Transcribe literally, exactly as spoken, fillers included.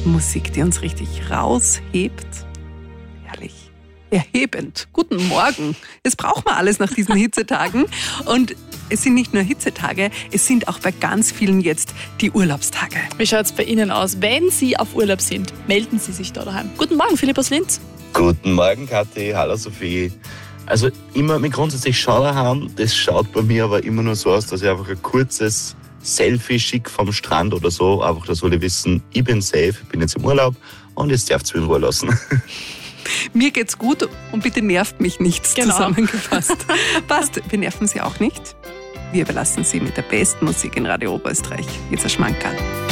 Musik, die uns richtig raushebt. Herrlich. Erhebend. Guten Morgen. Das braucht man alles nach diesen Hitzetagen. Und es sind nicht nur Hitzetage, es sind auch bei ganz vielen jetzt die Urlaubstage. Wie schaut es bei Ihnen aus? Wenn Sie auf Urlaub sind, melden Sie sich da daheim. Guten Morgen, Philipp aus Linz. Guten Morgen, Kathi. Hallo, Sophie. Also immer mit grundsätzlich Schau daheim, das schaut bei mir aber immer nur so aus, dass ich einfach ein kurzes Selfie schicke vom Strand oder so. Einfach, dass alle wissen, ich bin safe, ich bin jetzt im Urlaub und jetzt darf ich mich in Ruhe lassen. Mir geht's gut und bitte nervt mich nichts, genau. Zusammengefasst. Passt, wir nerven Sie auch nicht. Wir überlassen Sie mit der besten Musik in Radio Oberösterreich. Jetzt ein Schmankerl.